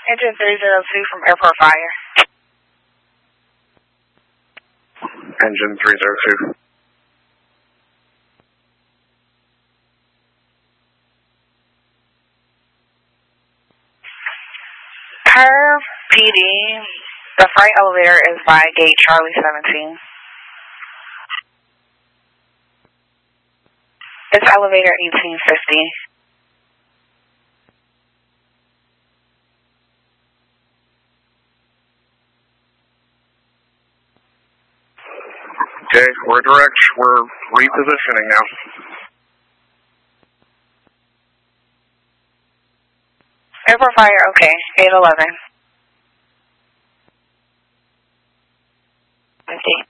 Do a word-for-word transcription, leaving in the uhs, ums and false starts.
Engine three zero two from Airport Fire. Engine three zero two. Per P D, the freight elevator is by gate Charlie seventeen. It's elevator eighteen fifty. Okay, we're direct. We're repositioning now. Airport Fire, okay. eight eleven. fifty.